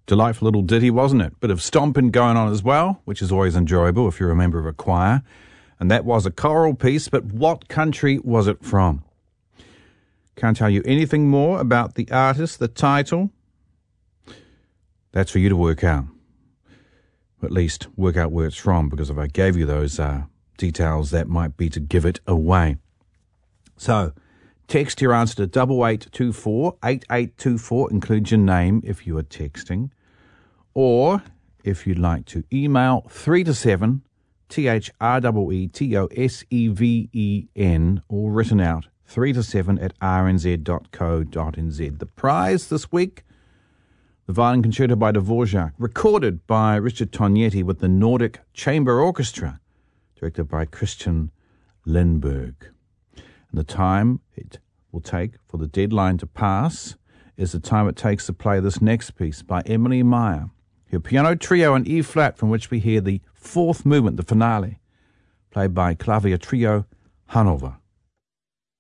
Delightful little ditty, wasn't it? Bit of stomping going on as well, which is always enjoyable if you're a member of a choir. And that was a choral piece, but what country was it from? Can't tell you anything more about the artist, the title. That's for you to work out. At least work out where it's from, because if I gave you those details, that might be to give it away. So, text your answer to 8824 8824. Include your name if you are texting. Or, if you'd like to email 3 to 7, THREETOSEVEN, all written out, 3 to 7 at rnz.co.nz. The prize this week, the Violin Concerto by Dvorak, recorded by Richard Tognetti with the Nordic Chamber Orchestra, directed by Christian Lindberg. And the time it will take for the deadline to pass is the time it takes to play this next piece by Emily Meyer, her piano trio in E-flat, from which we hear the fourth movement, the finale, played by Clavier Trio Hanover.